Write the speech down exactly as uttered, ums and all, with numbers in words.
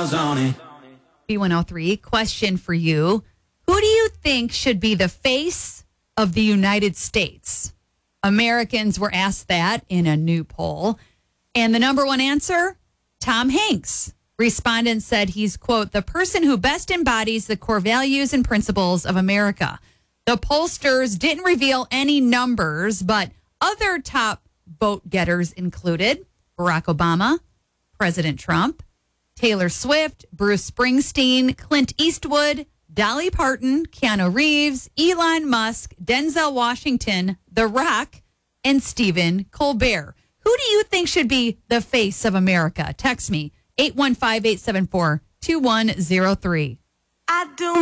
miles on it. B one oh three, question for you. Who do you think should be the face of the United States? Americans were asked that in a new poll. And the number one answer, Tom Hanks. Respondents said he's, quote, the person who best embodies the core values and principles of America. The pollsters didn't reveal any numbers, but other top vote getters included Barack Obama, President Trump, Taylor Swift, Bruce Springsteen, Clint Eastwood, Dolly Parton, Keanu Reeves, Elon Musk, Denzel Washington, The Rock, and Stephen Colbert. Who do you think should be the face of America? Text me, eight one five, eight seven four, two one zero three. I do